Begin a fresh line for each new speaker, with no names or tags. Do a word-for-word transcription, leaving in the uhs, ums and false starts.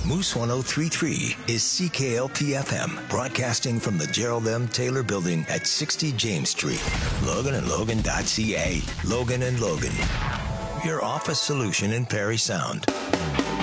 Moose one oh three point three is C K L P F M, broadcasting from the Gerald M. Taylor Building at sixty James Street. Logan and Logan dot C A. Logan and Logan, your office solution in Parry Sound.